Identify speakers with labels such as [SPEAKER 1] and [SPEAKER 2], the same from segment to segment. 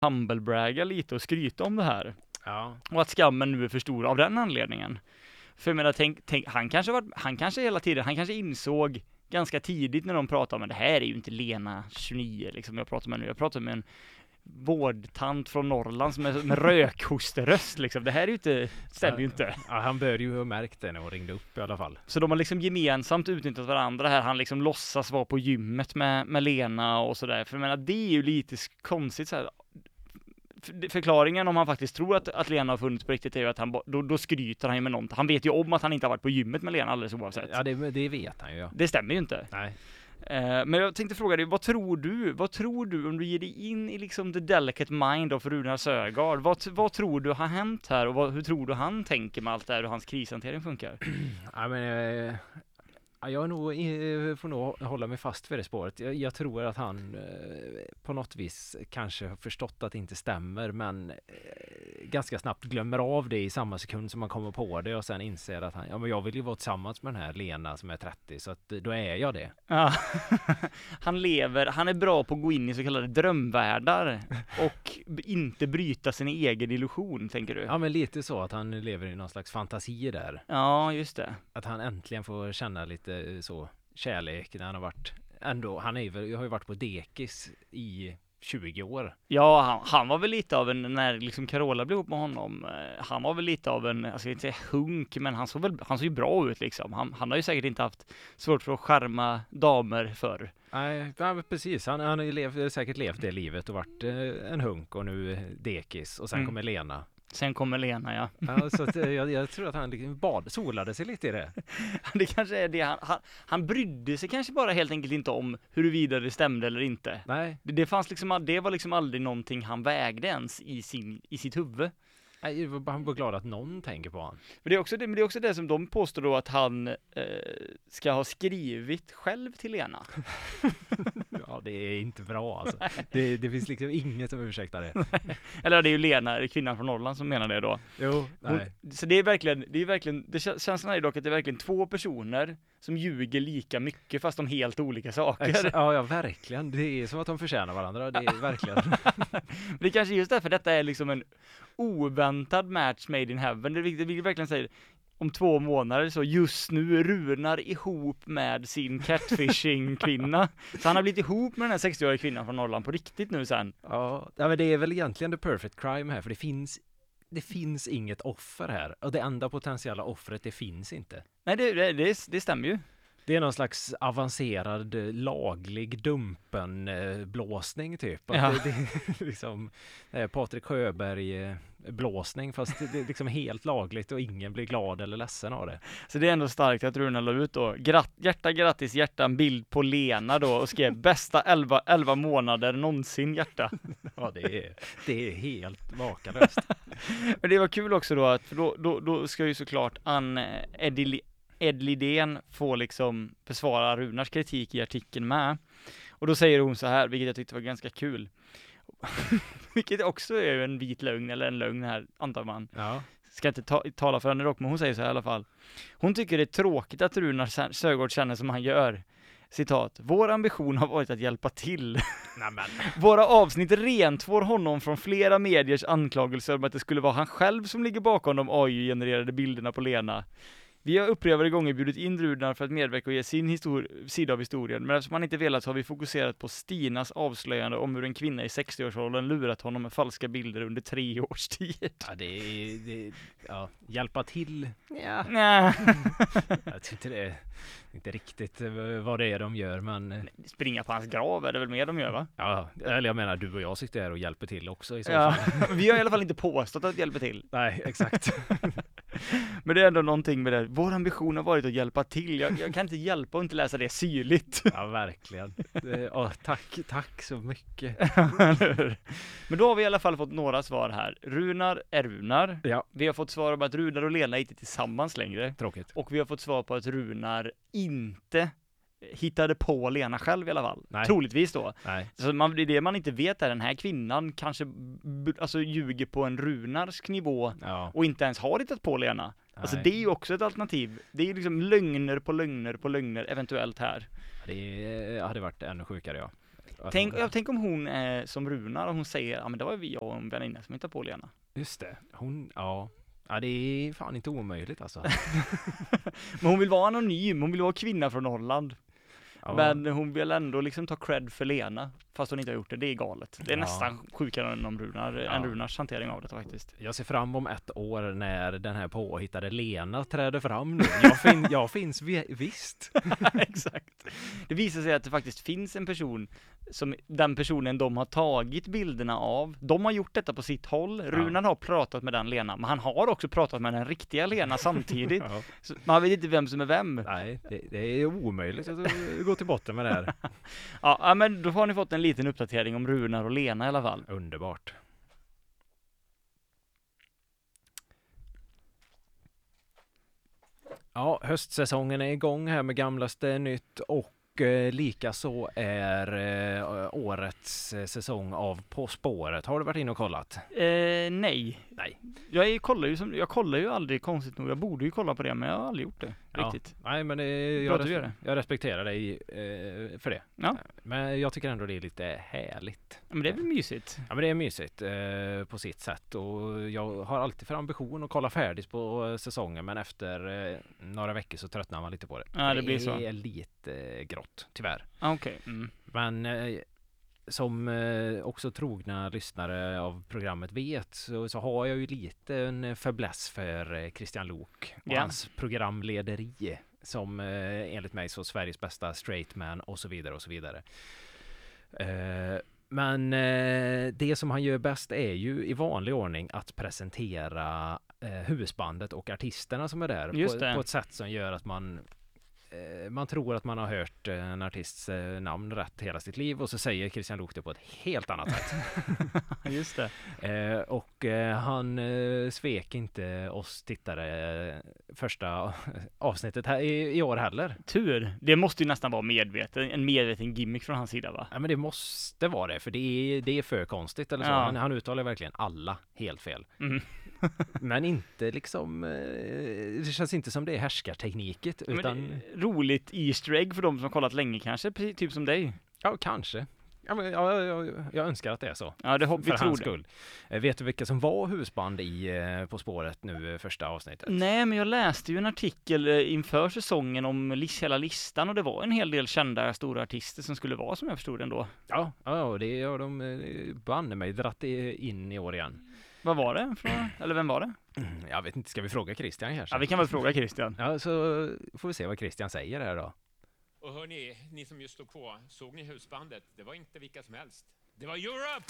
[SPEAKER 1] humblebragga lite och skryta om det här.
[SPEAKER 2] Ja.
[SPEAKER 1] Och att skammen nu är för stor av den anledningen. För jag menar, tänk, han kanske hela tiden, han kanske insåg ganska tidigt när de pratade om det här är ju inte Lena 29 liksom jag pratar med nu. Jag pratar med en vårdtant från Norrland som är med rökhosteröst liksom. Det här är ju inte, stämmer ju inte.
[SPEAKER 2] Ja, han började ju ha märkt det när hon ringde upp i alla fall.
[SPEAKER 1] Så de har liksom gemensamt utnyttjat varandra här. Han liksom låtsas vara på gymmet med Lena och sådär. För jag menar, det är ju lite konstigt så här. Förklaringen om han faktiskt tror att Lena har funnits på riktigt är ju att då skryter han ju med någonting. Han vet ju om att han inte har varit på gymmet med Lena alldeles oavsett.
[SPEAKER 2] Ja, det vet han ju. Ja.
[SPEAKER 1] Det stämmer ju inte.
[SPEAKER 2] Nej.
[SPEAKER 1] Men jag tänkte fråga dig, vad tror du om du ger dig in i liksom the delicate mind av Runar Sögaard? Vad tror du har hänt här och hur tror du han tänker med allt det här och hans krishantering funkar?
[SPEAKER 2] Ja, men jag får nog hålla mig fast vid det spåret. Jag tror att han på något vis kanske har förstått att det inte stämmer, men ganska snabbt glömmer av det i samma sekund som man kommer på det och sen inser att men jag vill ju vara tillsammans med den här Lena som är 30, så att då är jag det.
[SPEAKER 1] Ja. Han är bra på att gå in i så kallade drömvärldar och inte bryta sin egen illusion, tänker du?
[SPEAKER 2] Ja, men lite så att han lever i någon slags fantasi där.
[SPEAKER 1] Ja, just det.
[SPEAKER 2] Att han äntligen får känna lite så kärlek när han har varit han har ju varit på dekis i 20 år.
[SPEAKER 1] Ja, han var väl lite av en, när liksom Carola blev ihop med honom, han var väl lite av en, jag ska inte säga hunk, men han såg ju bra ut liksom. Han har ju säkert inte haft svårt för att skärma damer förr.
[SPEAKER 2] Nej, precis. Han har ju säkert levt det livet och varit en hunk och nu dekis och sen kommer Lena.
[SPEAKER 1] Sen kommer Lena, ja.
[SPEAKER 2] Ja, så att, jag tror att han liksom solade sig lite i det.
[SPEAKER 1] Det kanske är det. Han brydde sig kanske bara helt enkelt inte om huruvida det stämde eller inte.
[SPEAKER 2] Nej.
[SPEAKER 1] Det var liksom aldrig någonting han vägde ens i sitt huvud.
[SPEAKER 2] Nej, han var glad att någon tänker på han.
[SPEAKER 1] Men det är också det som de påstår då, att han ska ha skrivit själv till Lena.
[SPEAKER 2] Ja, det är inte bra alltså. Det finns liksom inget som ursäktar det.
[SPEAKER 1] Eller det är ju Lena, kvinnan från Norrland, som menar det då.
[SPEAKER 2] Jo, nej.
[SPEAKER 1] Så det är verkligen, känslan är dock att det är verkligen två personer som ljuger lika mycket fast om helt olika saker.
[SPEAKER 2] Ja, verkligen. Det är som att de förtjänar varandra. Det är verkligen.
[SPEAKER 1] Det är kanske just därför detta är liksom en oväntad match made in heaven. Det vill verkligen säga, om 2 månader så just nu Runar ihop med sin catfishing-kvinna. Så han har blivit ihop med den här 60-åriga kvinnan från Norrland på riktigt nu sen.
[SPEAKER 2] Ja, men det är väl egentligen the perfect crime här, för det finns inget offer här. Och det enda potentiella offret, det finns inte.
[SPEAKER 1] Nej, det stämmer ju.
[SPEAKER 2] Det är någon slags avancerad laglig dumpenblåsning typ.
[SPEAKER 1] Ja.
[SPEAKER 2] Det är liksom Patrik Sjöberg blåsning, fast det är liksom helt lagligt och ingen blir glad eller ledsen av det.
[SPEAKER 1] Så det är ändå starkt att Runar la ut då. Grattis hjärta, en bild på Lena då och skrev bästa 11 månader någonsin hjärta.
[SPEAKER 2] Ja, det är helt makalöst.
[SPEAKER 1] Men det var kul också då att då ska ju såklart Ed Lidén får liksom besvara Runars kritik i artikeln med. Och då säger hon så här, vilket jag tyckte var ganska kul. Vilket också är en vit lögn, eller en lögn här, antar man.
[SPEAKER 2] Ja.
[SPEAKER 1] Ska inte tala för henne dock, men hon säger så här i alla fall. Hon tycker det är tråkigt att Runar Sögaard känner som han gör. Citat, vår ambition har varit att hjälpa till.
[SPEAKER 2] Nämen.
[SPEAKER 1] Våra avsnitt rentvår honom från flera mediers anklagelser om att det skulle vara han själv som ligger bakom de AI-genererade bilderna på Lena. Vi har upprepade gånger bjudit in Runar för att medverka och ge sin sida av historien, men eftersom han inte velat så har vi fokuserat på Stinas avslöjande om hur en kvinna i 60-årsåldern lurat honom med falska bilder under 3 års tid.
[SPEAKER 2] Ja, hjälpa till. Ja. Jag tyckte det är inte riktigt vad det är de gör, men
[SPEAKER 1] springa på hans grav är det väl mer de gör, va?
[SPEAKER 2] Ja, eller jag menar, du och jag sitter här och hjälper till också i så fall.
[SPEAKER 1] Vi har i alla fall inte påstått att hjälpa till.
[SPEAKER 2] Nej, exakt.
[SPEAKER 1] Men det är ändå någonting med det. Vår ambition har varit att hjälpa till. Jag kan inte hjälpa och inte läsa det syrligt.
[SPEAKER 2] Ja, verkligen. Tack så mycket.
[SPEAKER 1] Men då har vi i alla fall fått några svar här. Runar är Runar.
[SPEAKER 2] Ja.
[SPEAKER 1] Vi har fått svar om att Runar och Lena inte är tillsammans längre.
[SPEAKER 2] Tråkigt.
[SPEAKER 1] Och vi har fått svar på att Runar inte hittade på Lena själv i alla fall.
[SPEAKER 2] Nej.
[SPEAKER 1] Troligtvis då.
[SPEAKER 2] Nej.
[SPEAKER 1] Så det man inte vet är den här kvinnan kanske ljuger på en Runarsk nivå och inte ens har hittat på Lena. Nej. Alltså det är ju också ett alternativ. Det är liksom lögner på lögner på lögner eventuellt här.
[SPEAKER 2] Det hade varit ännu sjukare, ja.
[SPEAKER 1] Tänk om hon är som Runar och hon säger, ja men det var vi och en väninna som hittade på Lena.
[SPEAKER 2] Just det, ja, det är fan inte omöjligt alltså.
[SPEAKER 1] Men hon vill vara anonym, hon vill vara kvinna från Norrland.
[SPEAKER 2] Ja.
[SPEAKER 1] Men hon vill ändå liksom ta cred för Lena, fast hon inte har gjort det. Det är galet. Det är
[SPEAKER 2] Ja.
[SPEAKER 1] nästan sjukare än Runars hantering av det faktiskt.
[SPEAKER 2] Jag ser fram om ett år när den här påhittade Lena träder fram nu. Jag finns visst.
[SPEAKER 1] Exakt. Det visar sig att det faktiskt finns en person som den personen de har tagit bilderna av. De har gjort detta på sitt håll. Runar har pratat med den Lena, men han har också pratat med den riktiga Lena samtidigt.
[SPEAKER 2] Ja.
[SPEAKER 1] Så man vet inte vem som är vem.
[SPEAKER 2] Nej, det är omöjligt att gå till botten med det här.
[SPEAKER 1] Ja, men då har ni fått en liten uppdatering om Runar och Lena i alla fall.
[SPEAKER 2] Underbart. Ja, höstsäsongen är igång här med Gamlaste nytt och lika så är årets säsong av På spåret. Har du varit inne och kollat?
[SPEAKER 1] Nej. Jag kollar ju aldrig, konstigt nog. Jag borde ju kolla på det, men jag har aldrig gjort det riktigt.
[SPEAKER 2] Nej, men jag respekterar dig för det.
[SPEAKER 1] Ja.
[SPEAKER 2] Men jag tycker ändå det är lite härligt.
[SPEAKER 1] Ja, men det är väl mysigt.
[SPEAKER 2] Ja, men det är mysigt på sitt sätt och jag har alltid för ambition att kolla färdigt på säsongen, men efter några veckor så tröttnar man lite på det.
[SPEAKER 1] Ja, det blir så.
[SPEAKER 2] Det är lite grått, tyvärr.
[SPEAKER 1] Okej. Mm.
[SPEAKER 2] Men som också trogna lyssnare av programmet vet så har jag ju lite en fäbless för Christian Luuk och hans programlederi som enligt mig så Sveriges bästa straight man och så vidare och så vidare. Men det som han gör bäst är ju i vanlig ordning att presentera husbandet och artisterna som är där på ett sätt som gör att man tror att man har hört en artists namn rätt hela sitt liv och så säger Christian Luuk det på ett helt annat sätt.
[SPEAKER 1] Just det.
[SPEAKER 2] Och han svek inte oss tittare första avsnittet här i år heller.
[SPEAKER 1] Tur. Det måste ju nästan vara en medveten gimmick från hans sida, va?
[SPEAKER 2] Ja, men det måste vara det, för det är för konstigt eller så.
[SPEAKER 1] Ja.
[SPEAKER 2] Han uttalar verkligen alla helt fel.
[SPEAKER 1] Mm.
[SPEAKER 2] Men inte liksom, det känns inte som det är härskartekniket, utan...
[SPEAKER 1] Men roligt Easter egg för de som har kollat länge kanske, typ som dig.
[SPEAKER 2] Ja, kanske. Ja, men jag önskar att det är så.
[SPEAKER 1] Ja, det vi
[SPEAKER 2] för
[SPEAKER 1] tror
[SPEAKER 2] hans
[SPEAKER 1] det.
[SPEAKER 2] skull. Vet du vilka som var husband i På spåret nu första avsnittet?
[SPEAKER 1] Nej, men jag läste ju en artikel inför säsongen om hela listan och det var en hel del kända stora artister som skulle vara, som jag förstod ändå.
[SPEAKER 2] Ja, det har de banne mig dratt in i år igen.
[SPEAKER 1] Vad var det? Eller vem var det?
[SPEAKER 2] Jag vet inte, ska vi fråga Christian kanske?
[SPEAKER 1] Ja, vi kan väl fråga Christian.
[SPEAKER 2] Ja, så får vi se vad Christian säger här då.
[SPEAKER 3] Och hörni, ni som just stod på, såg ni husbandet? Det var inte vilka som helst. Det var Europe!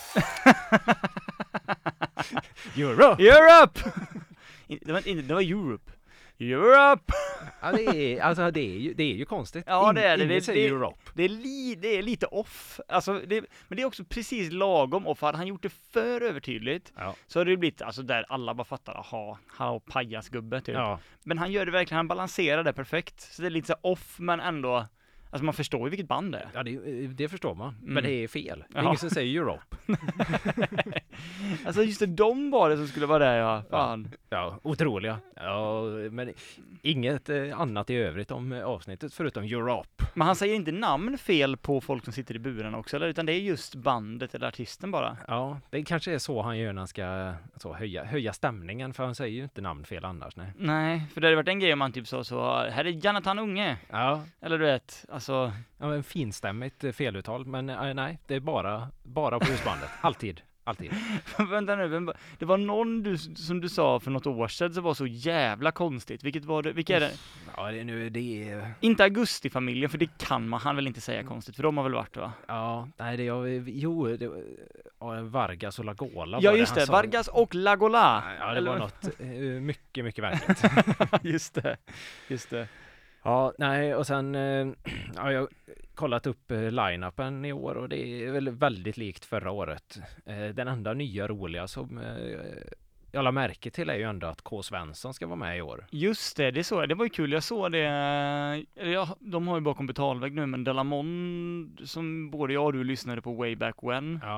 [SPEAKER 1] Europe! Det var Europe. Europe!
[SPEAKER 2] Ja, det är ju konstigt.
[SPEAKER 1] Ja, det är det.
[SPEAKER 2] Ingen säger Europe.
[SPEAKER 1] Det är lite off. Alltså, men det är också precis lagom off. Hade han gjort det för övertydligt så hade det blivit alltså där alla bara fattar, hallå pajasgubbe typ. Ja. Men han gör det verkligen, han balanserar det perfekt. Så det är lite så off, men ändå, alltså man förstår ju vilket band det är.
[SPEAKER 2] Ja, det förstår man. Men det är fel. Det är
[SPEAKER 1] Ja.
[SPEAKER 2] ingen som säger Europe.
[SPEAKER 1] Alltså just det, de var det som skulle vara där, ja. Fan.
[SPEAKER 2] Ja, otroliga. Ja, men inget annat i övrigt om avsnittet förutom Europe.
[SPEAKER 1] Men han säger inte namn fel på folk som sitter i buren också, eller? Utan det är just bandet eller artisten bara.
[SPEAKER 2] Ja, det kanske är så han gör när han ska höja stämningen, för han säger ju inte namn fel annars.
[SPEAKER 1] Nej, för det hade varit en grej om man typ så här är Jonathan Unge.
[SPEAKER 2] Ja.
[SPEAKER 1] Eller du vet, alltså...
[SPEAKER 2] Ja, men finstämmigt feluttal, men nej, det är bara på husbandet. Alltid.
[SPEAKER 1] Vänta nu, det var någon som du sa för något år sedan som var så jävla konstigt. Vilka är det?
[SPEAKER 2] Ja, det är...
[SPEAKER 1] Inte Augustifamiljen, för det kan han väl inte säga konstigt, för de har väl varit, va?
[SPEAKER 2] Ja, nej, Vargas och Lagola.
[SPEAKER 1] Ja, just det, Vargas och Lagola.
[SPEAKER 2] Ja, det var något mycket, mycket verkligt.
[SPEAKER 1] Just det.
[SPEAKER 2] Ja, nej, och sen jag har kollat upp line-upen i år och det är väl väldigt likt förra året. Den enda nya roliga som jag la märke till är ju ändå att K. Svensson ska vara med i år.
[SPEAKER 1] Just det, det var ju kul. Jag såg det, de har ju bakom betalvägg nu, men Delamon som både jag och du lyssnade på way back when.
[SPEAKER 2] Ja.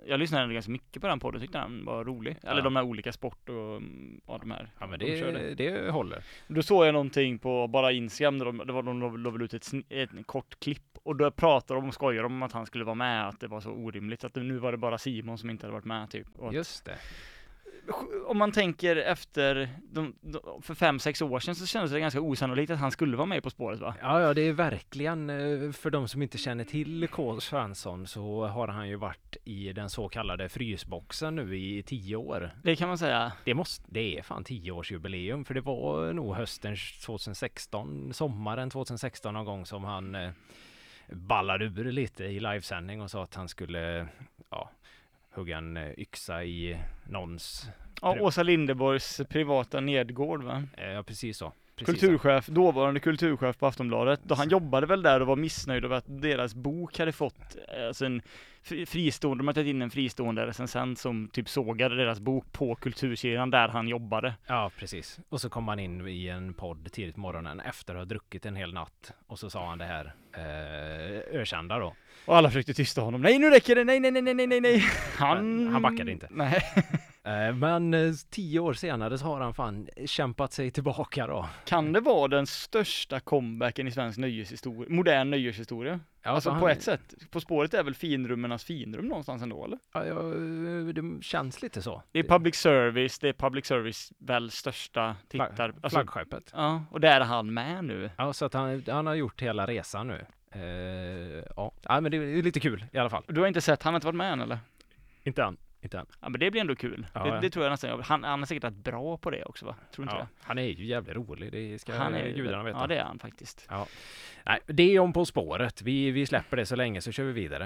[SPEAKER 1] jag lyssnade ändå ganska mycket på den podden, tyckte den var rolig. Eller de här olika sport och de här.
[SPEAKER 2] Ja, men
[SPEAKER 1] de körde.
[SPEAKER 2] det håller.
[SPEAKER 1] Då såg jag någonting på bara Instagram, där de la väl ut ett kort klipp, och då pratade de och skojade om att han skulle vara med, att det var så orimligt, att nu var det bara Simon som inte hade varit med typ. Och
[SPEAKER 2] Just det.
[SPEAKER 1] om man tänker efter för 5-6 år sedan, så kändes det ganska osannolikt att han skulle vara med På spåret, va?
[SPEAKER 2] Ja, det är verkligen, för de som inte känner till K. Svensson, så har han ju varit i den så kallade frysboxen nu i 10 år.
[SPEAKER 1] Det kan man säga.
[SPEAKER 2] Det är fan 10-årsjubileum, för det var nog hösten 2016, sommaren 2016 någon gång, som han ballade ur lite i livesändning och sa att han skulle hugga en yxa i någons...
[SPEAKER 1] Ja, Åsa Linderborgs privata nedgård, va?
[SPEAKER 2] Ja, precis så.
[SPEAKER 1] Kulturchef, dåvarande kulturchef på Aftonbladet. Då han jobbade väl där och var missnöjd över att deras bok hade fått en fristående, de hade tagit in en fristående recensent som typ sågade deras bok på Kulturkedjan där han jobbade.
[SPEAKER 2] Ja, precis. Och så kom han in i en podd tidigt på morgonen efter att ha druckit en hel natt. Och så sa han det här ökända då.
[SPEAKER 1] Och alla försökte tysta honom. Nej, nu räcker det! Nej.
[SPEAKER 2] Han backade inte.
[SPEAKER 1] Nej.
[SPEAKER 2] Men 10 år senare så har han fan kämpat sig tillbaka då.
[SPEAKER 1] Kan det vara den största comebacken i svensk nöjeshistoria, modern nöjeshistoria?
[SPEAKER 2] Ja,
[SPEAKER 1] alltså på ett sätt. På spåret är väl finrummernas finrum någonstans ändå, eller?
[SPEAKER 2] Ja, det känns lite så.
[SPEAKER 1] Det är public service väl största tittar...
[SPEAKER 2] Flaggskeppet.
[SPEAKER 1] Ja, och där är han med nu.
[SPEAKER 2] Ja, så att han har gjort hela resan nu. Ja, men det är lite kul i alla fall.
[SPEAKER 1] Du har inte sett, han har inte varit med än, eller?
[SPEAKER 2] Inte än.
[SPEAKER 1] Ja, men det blir ändå kul.
[SPEAKER 2] Ja,
[SPEAKER 1] det tror jag nästan. Han är säkert rätt bra på det också, va? Tror inte det?
[SPEAKER 2] Han är ju jävligt rolig, det ska gudarna veta.
[SPEAKER 1] Ja, det är han faktiskt.
[SPEAKER 2] Ja. Nej, det är om På spåret. Vi släpper det så länge, så kör vi vidare.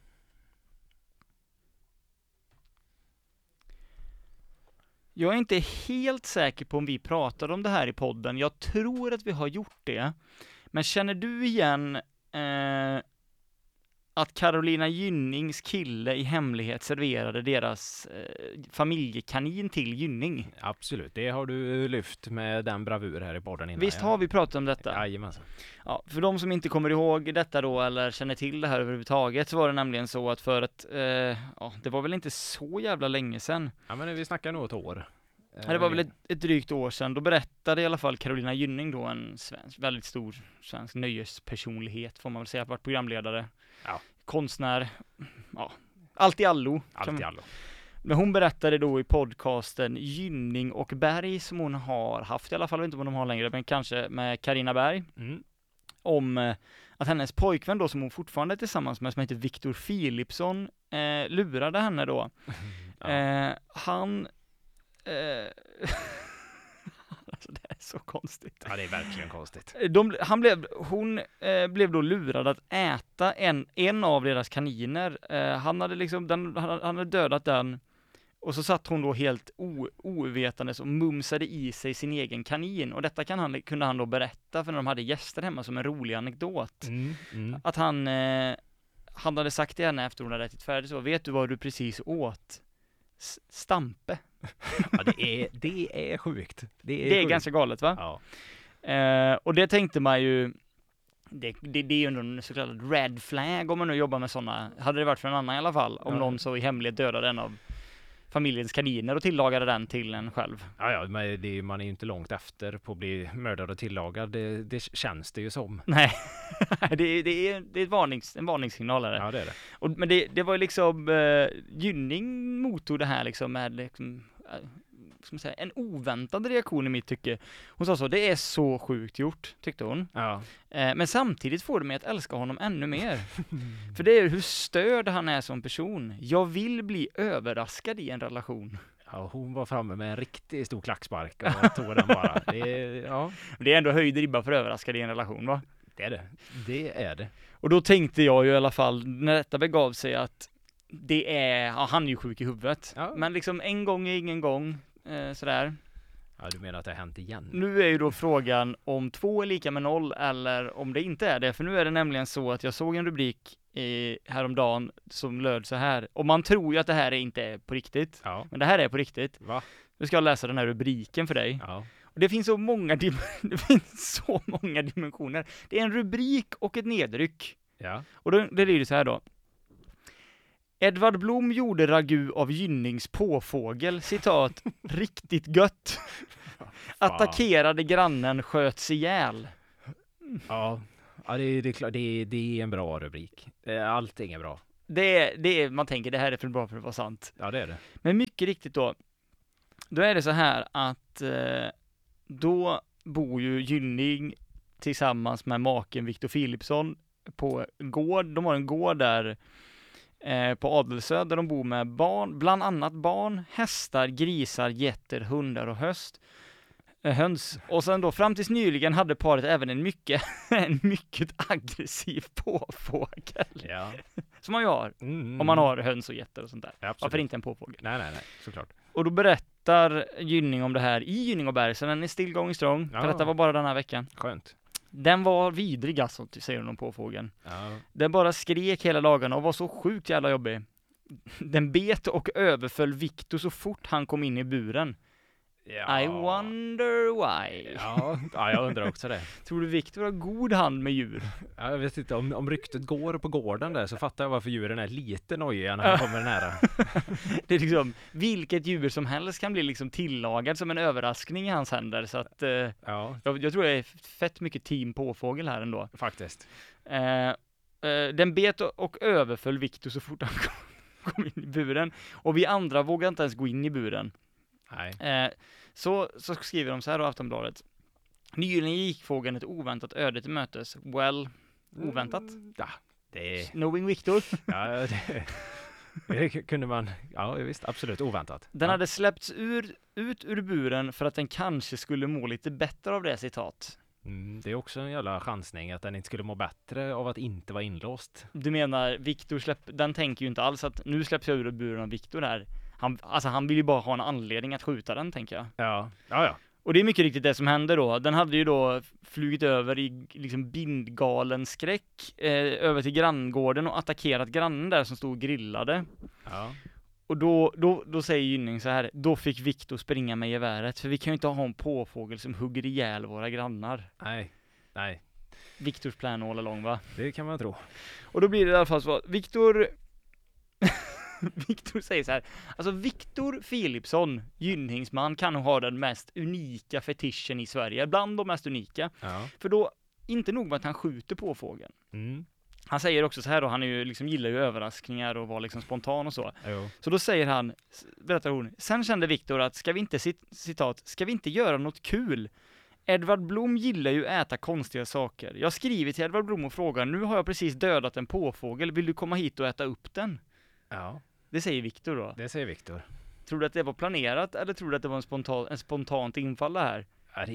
[SPEAKER 1] Jag är inte helt säker på om vi pratade om det här i podden. Jag tror att vi har gjort det. Men känner du igen att Carolina Gynnings kille i hemlighet serverade deras familjekanin till Gynning?
[SPEAKER 2] Absolut, det har du lyft med den bravur här i podden innan.
[SPEAKER 1] Visst har vi pratat om detta?
[SPEAKER 2] Jajamensan.
[SPEAKER 1] Ja, för de som inte kommer ihåg detta då, eller känner till det här överhuvudtaget, så var det nämligen så att för att, det var väl inte så jävla länge sedan.
[SPEAKER 2] Ja, men vi snackar nog ett år.
[SPEAKER 1] Det var väl ett drygt år sedan. Då berättade i alla fall Carolina Gynning då, en väldigt stor svensk nöjespersonlighet får man väl säga, varit programledare, konstnär, allt i allo. Men hon berättade då i podcasten Gynning och Berg, som hon har haft i alla fall, jag vet inte om de har längre, men kanske med Carina Berg, om att hennes pojkvän då, som hon fortfarande är tillsammans med, som heter Victor Philipsson, lurade henne då. Han alltså det är så konstigt.
[SPEAKER 2] Ja, det är verkligen konstigt.
[SPEAKER 1] Hon blev då lurad att äta en av deras kaniner. Han hade dödat den, och så satt hon då helt ovetandes och mumsade i sig sin egen kanin. Och detta kunde han då berätta för när de hade gäster hemma, som en rolig anekdot. Att han hade sagt till henne efter hon hade ätit färdigt så: vet du vad du precis åt? Stampe.
[SPEAKER 2] Ja, det är sjukt. Det är
[SPEAKER 1] ganska galet, va?
[SPEAKER 2] Ja.
[SPEAKER 1] Och det tänkte man ju, det är ju en så kallad red flag om man nu jobbar med sådana. Hade det varit för en annan i alla fall, om någon så i hemlighet dödade en av familjens kaniner och tillagade den till en själv.
[SPEAKER 2] Ja, men man är ju inte långt efter på att bli mördad och tillagad. Det känns det ju som.
[SPEAKER 1] Nej, det är en varningssignal. Är det.
[SPEAKER 2] Ja, det är det.
[SPEAKER 1] Men det var ju liksom, Gynning mottog det här liksom med liksom, ska man säga, en oväntad reaktion i mitt tycke. Hon sa så: det är så sjukt gjort, tyckte hon.
[SPEAKER 2] Ja.
[SPEAKER 1] Men samtidigt får det mig att älska honom ännu mer. För det är hur störd han är som person. Jag vill bli överraskad i en relation.
[SPEAKER 2] Ja, hon var framme med en riktigt stor klackspark och tog den bara.
[SPEAKER 1] Det är ändå höjd ribba för överraskad i en relation, va?
[SPEAKER 2] Det är det. Och
[SPEAKER 1] då tänkte jag ju i alla fall, när detta begav sig, att han är ju sjuk i huvudet. Ja. Men liksom en gång är ingen gång. Sådär.
[SPEAKER 2] Ja, du menar att det har hänt igen?
[SPEAKER 1] Nu är ju då frågan om 2 är lika med 0 eller om det inte är det. För nu är det nämligen så att jag såg en rubrik häromdagen som löd så här. Och man tror ju att det här inte är på riktigt.
[SPEAKER 2] Ja.
[SPEAKER 1] Men det här är på riktigt.
[SPEAKER 2] Va?
[SPEAKER 1] Nu ska jag läsa den här rubriken för dig.
[SPEAKER 2] Ja.
[SPEAKER 1] Och det finns så många dimensioner. Det är en rubrik och ett nedryck.
[SPEAKER 2] Ja.
[SPEAKER 1] Och det lyder så här då. Edvard Blom gjorde ragu av Gynnings påfågel, citat, riktigt gött. Attackerade grannen, sköts ihjäl.
[SPEAKER 2] Ja, det är klart, det är en bra rubrik. Allting är bra.
[SPEAKER 1] Det är, man tänker, det här är för bra för att vara sant.
[SPEAKER 2] Ja, det är det.
[SPEAKER 1] Men mycket riktigt då är det så här att då bor ju Gynning tillsammans med maken Victor Philipsson på gård. De har en gård där på Adelsö där de bor med barn, bland annat barn, hästar, grisar, getter, hundar och höns. Och sen då fram tills nyligen hade paret även en mycket aggressiv påfågel.
[SPEAKER 2] Ja.
[SPEAKER 1] Som man ju har om man har höns och getter och sånt där.
[SPEAKER 2] Ja,
[SPEAKER 1] varför inte en påfågel?
[SPEAKER 2] Nej, såklart.
[SPEAKER 1] Och då berättar Gynning om det här i Gynning och Berg, så den är still going strong.
[SPEAKER 2] Ja.
[SPEAKER 1] För detta var bara den här veckan.
[SPEAKER 2] Skönt.
[SPEAKER 1] Den var vidrig alltså, säger hon om påfågeln.
[SPEAKER 2] Ja.
[SPEAKER 1] Den bara skrek hela dagarna och var så sjukt jävla jobbig. Den bet och överföll Victor så fort han kom in i buren.
[SPEAKER 2] Ja.
[SPEAKER 1] I wonder why.
[SPEAKER 2] Ja, jag undrar också det.
[SPEAKER 1] Tror du Victor har god hand med djur?
[SPEAKER 2] Ja, jag vet inte, om ryktet går på gården där så fattar jag varför djuren är lite nojiga när han kommer nära.
[SPEAKER 1] Det är liksom, vilket djur som helst kan bli liksom tillagad som en överraskning i hans händer. Så att
[SPEAKER 2] Ja,
[SPEAKER 1] jag tror det är fett mycket team påfågel här ändå.
[SPEAKER 2] faktiskt.
[SPEAKER 1] Den bet och överföll Victor så fort han kom in i buren. Och vi andra vågade inte ens gå in i buren.
[SPEAKER 2] Nej.
[SPEAKER 1] Så skriver de så här då, Aftonbladet. Nyligen gick fågeln ett oväntat öde till mötes. Well, oväntat.
[SPEAKER 2] Ja, det är...
[SPEAKER 1] Knowing Victor.
[SPEAKER 2] Ja, det kunde man... Ja, visst, absolut oväntat.
[SPEAKER 1] Den hade släppts ut ur buren för att den kanske skulle må lite bättre av det, citat.
[SPEAKER 2] Det är också en jävla chansning att den inte skulle må bättre av att inte vara inlåst.
[SPEAKER 1] Du menar, Victor den tänker ju inte alls att nu släpps jag ur buren av Victor här. Han vill ju bara ha en anledning att skjuta den, tänker jag.
[SPEAKER 2] Ja.
[SPEAKER 1] Och det är mycket riktigt det som hände då. Den hade ju då flugit över i liksom bindgalen skräck över till granngården och attackerat grannen där som stod och grillade.
[SPEAKER 2] Ja.
[SPEAKER 1] Och då säger Gynning så här: då fick Victor springa med geväret, för vi kan ju inte ha en påfågel som hugger ihjäl våra grannar.
[SPEAKER 2] Nej.
[SPEAKER 1] Victors plan all along, va?
[SPEAKER 2] Det kan man tro.
[SPEAKER 1] Och då blir det i alla fall så att Victor säger så här, alltså Victor Philipsson, Gynningsman, kan nog ha den mest unika fetischen i Sverige, bland de mest unika.
[SPEAKER 2] Ja.
[SPEAKER 1] För då, inte nog med att han skjuter på fågeln. Han säger också så här då, han är ju liksom, gillar ju överraskningar och var liksom spontan och så.
[SPEAKER 2] Jo.
[SPEAKER 1] Så då säger han, berättar hon, sen kände Victor att ska vi inte göra något kul? Edvard Blom gillar ju äta konstiga saker. Jag skriver till Edvard Blom och frågar, nu har jag precis dödat en påfågel, vill du komma hit och äta upp den?
[SPEAKER 2] Ja.
[SPEAKER 1] Det säger Victor då.
[SPEAKER 2] Det säger Victor.
[SPEAKER 1] Tror du att det var planerat eller tror du att det var en spontant infall det här?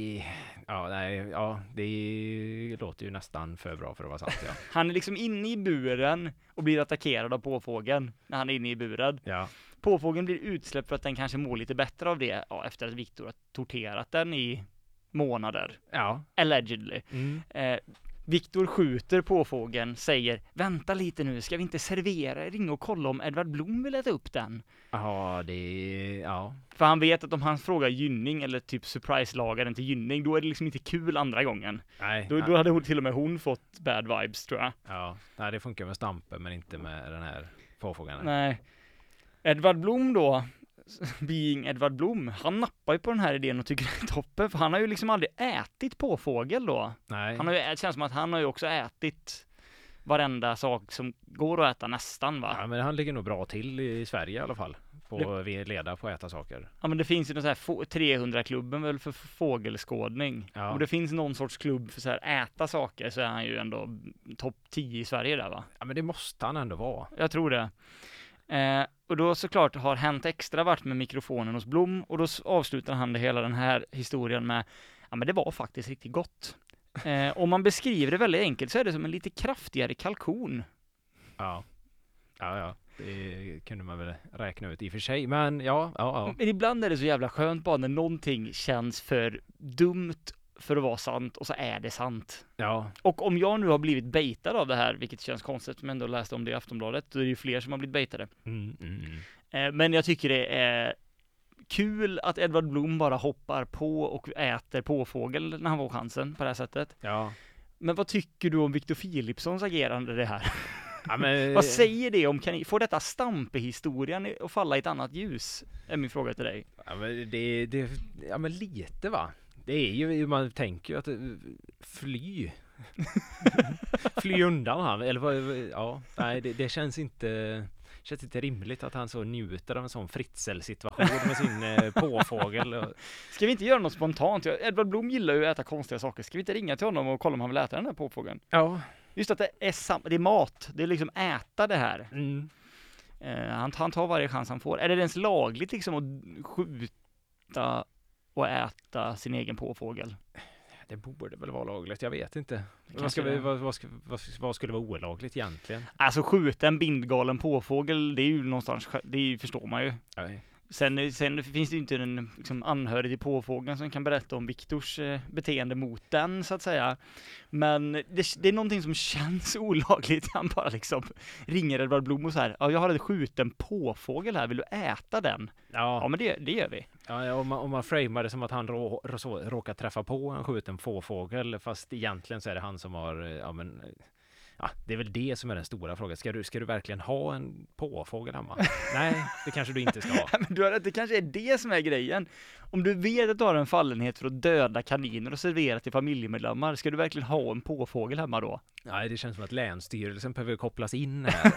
[SPEAKER 2] Det låter ju nästan för bra för att vara sant, ja.
[SPEAKER 1] Han är liksom inne i buren och blir attackerad av påfågeln när han är inne i buren.
[SPEAKER 2] Ja.
[SPEAKER 1] Påfågeln blir utsläppt för att den kanske mår lite bättre av det, efter att Victor har torterat den i månader.
[SPEAKER 2] Ja.
[SPEAKER 1] Allegedly. Victor skjuter påfågeln, säger, vänta lite nu, ska vi inte servera, ringa och kolla om Edvard Blom vill äta upp den?
[SPEAKER 2] Ja.
[SPEAKER 1] För han vet att om han frågar Gynning eller typ surprise-lagaren till Gynning, då är det liksom inte kul andra gången.
[SPEAKER 2] Nej.
[SPEAKER 1] Då hade till och med hon fått bad vibes, tror jag.
[SPEAKER 2] Ja, nej, det funkar med Stampe men inte med den här påfågeln.
[SPEAKER 1] Nej. Edvard Blom då, being Edvard Blom, han nappar ju på den här idén och tycker det är toppen, för han har ju liksom aldrig ätit påfågel då.
[SPEAKER 2] Nej.
[SPEAKER 1] Det känns som att han har ju också ätit varenda sak som går att äta nästan, va?
[SPEAKER 2] Ja, men han ligger nog bra till i Sverige i alla fall. Vi leda på att äta saker.
[SPEAKER 1] Ja, men det finns ju någon så här 300-klubben väl för fågelskådning.
[SPEAKER 2] Ja.
[SPEAKER 1] Och det finns någon sorts klubb för så här äta saker, så är han ju ändå topp 10 i Sverige där, va?
[SPEAKER 2] Ja, men det måste han ändå vara.
[SPEAKER 1] Jag tror det. Och då såklart har Hänt Extra varit med mikrofonen hos Blom, och då avslutar han det hela den här historien med, ja men det var faktiskt riktigt gott. Om man beskriver det väldigt enkelt så är det som en lite kraftigare kalkon.
[SPEAKER 2] Ja. Det kunde man väl räkna ut i och för sig, men ja.
[SPEAKER 1] Men ibland är det så jävla skönt bara när någonting känns för dumt för att vara sant, och så är det sant.
[SPEAKER 2] Ja.
[SPEAKER 1] Och om jag nu har blivit baitad av det här, vilket känns konstigt, men ändå läste om det i Aftonbladet, då är det ju fler som har blivit baitade. Men jag tycker det är kul att Edvard Blom bara hoppar på och äter påfågel när han får chansen på det här sättet.
[SPEAKER 2] Ja.
[SPEAKER 1] Men vad tycker du om Victor Philipssons agerande det här?
[SPEAKER 2] Ja, men,
[SPEAKER 1] Vad säger det om, får detta Stampe-historien att falla i ett annat ljus? Är min fråga till dig.
[SPEAKER 2] ja, men ja, men lite va. Det är ju, man tänker ju att fly undan han, eller ja, nej, det känns inte rimligt att han så njuter av en sån Fritzl-situation med sin påfågel.
[SPEAKER 1] Ska vi inte göra något spontant? Edvard Blom gillar ju att äta konstiga saker. Ska vi inte ringa till honom och kolla om han vill äta den här påfågeln?
[SPEAKER 2] Ja.
[SPEAKER 1] Just att det är mat. Det är liksom äta det här.
[SPEAKER 2] Mm.
[SPEAKER 1] Han tar varje chans han får. Är det ens lagligt liksom att skjuta och äta sin egen påfågel?
[SPEAKER 2] Det borde väl vara lagligt, jag vet inte.
[SPEAKER 1] Kanske
[SPEAKER 2] Vad skulle vara olagligt egentligen?
[SPEAKER 1] Alltså skjuta en bindgalen påfågel, det är ju någonstans, förstår man ju.
[SPEAKER 2] Nej.
[SPEAKER 1] Sen finns det ju inte en liksom, anhörig till påfågeln som kan berätta om Viktors beteende mot den, så att säga. Men det är någonting som känns olagligt. Han bara liksom ringer Edvard Blom och så här: ja, jag har en skjuten påfågel här, vill du äta den? Ja, men det gör vi.
[SPEAKER 2] Ja, om man framar det som att han råkar träffa på en skjuten påfågel, fast egentligen så är det han som har, ja, det är väl det som är den stora frågan. Ska du verkligen ha en påfågel hemma? Nej, det kanske du inte ska ha.
[SPEAKER 1] Men det kanske är det som är grejen. Om du vet att du har en fallenhet för att döda kaniner och servera till familjemedlemmar, ska du verkligen ha en påfågel hemma då?
[SPEAKER 2] Nej, det känns som att länsstyrelsen behöver kopplas in här.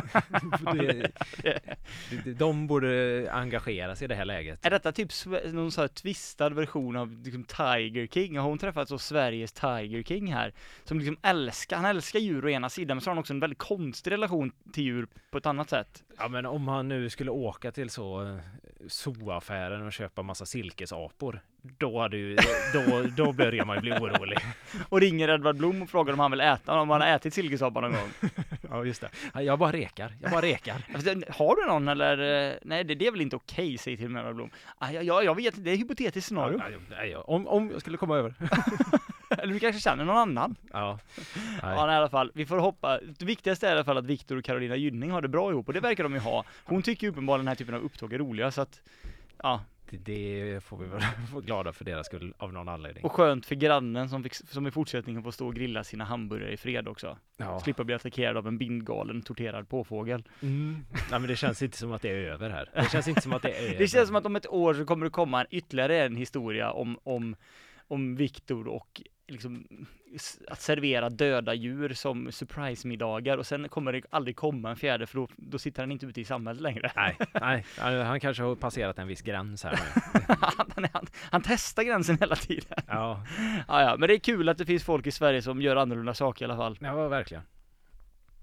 [SPEAKER 2] De borde engagera sig i det här läget.
[SPEAKER 1] Är detta typ någon sån här twistad version av liksom Tiger King? Har hon träffat så Sveriges Tiger King här? Som liksom han älskar djur å ena sidan, men så har han också en väldigt konstig relation till djur på ett annat sätt.
[SPEAKER 2] Ja, men om han nu skulle åka till så zooaffären och köpa massa silkesapor, då börjar man ju bli orolig.
[SPEAKER 1] Och ringer Edvard Blom och frågar om han vill äta, om han har ätit silkesapa någon gång.
[SPEAKER 2] Ja, just det. Jag bara rekar.
[SPEAKER 1] Har du någon eller? Nej, det är väl inte okej, säger till Edvard Blom. Jag vet, det är ett hypotetiskt scenario.
[SPEAKER 2] Om jag skulle komma över.
[SPEAKER 1] Eller du kanske känner någon annan.
[SPEAKER 2] Ja.
[SPEAKER 1] Ja, i alla fall. Vi får hoppa. Det viktigaste är i alla fall att Viktor och Carolina Gynning har det bra ihop. Och det verkar de ju ha. Hon tycker ju uppenbarligen den här typen av upptåg är roliga. Så att, ja.
[SPEAKER 2] Det får vi väl få glada för deras skull av någon anledning.
[SPEAKER 1] Och skönt för grannen som i fortsättningen får stå och grilla sina hamburgare i fred också.
[SPEAKER 2] Ja.
[SPEAKER 1] Slippa bli attackerad av en bindgalen torterad påfågel.
[SPEAKER 2] Nej, men det känns inte som att det är över här. Det känns inte som att det är över.
[SPEAKER 1] Det känns som att om ett år så kommer det komma ytterligare en historia om Viktor och liksom att servera döda djur som surprise-middagar, och sen kommer det aldrig komma en fjärde, för då sitter han inte ute i samhället längre.
[SPEAKER 2] Nej, han kanske har passerat en viss gräns här nu.
[SPEAKER 1] han testar gränsen hela tiden.
[SPEAKER 2] Ja.
[SPEAKER 1] Ja, men det är kul att det finns folk i Sverige som gör annorlunda saker i alla fall.
[SPEAKER 2] Ja, verkligen.